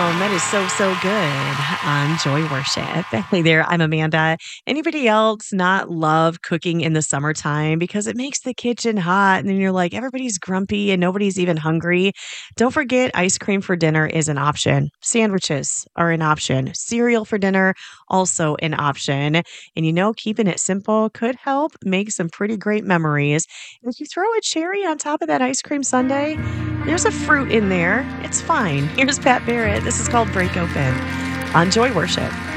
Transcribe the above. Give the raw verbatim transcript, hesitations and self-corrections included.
that is so, so good on Joy Worship. Hey there, I'm Amanda. Anybody else not love cooking in the summertime because it makes the kitchen hot and then you're like, everybody's grumpy and nobody's even hungry? Don't forget, ice cream for dinner is an option. Sandwiches are an option. Cereal for dinner, also an option. And you know, keeping it simple could help make some pretty great memories. And if you throw a cherry on top of that ice cream sundae, there's a fruit in there. It's fine. Here's Pat Barrett. This is called Break Open on Joy Worship.